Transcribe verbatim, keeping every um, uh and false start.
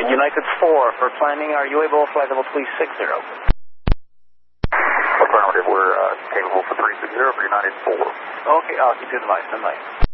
United four, for planning, are you able to fly level three six zero? Affirmative, we're uh, capable for three six zero for United four. Okay, altitude light, and light.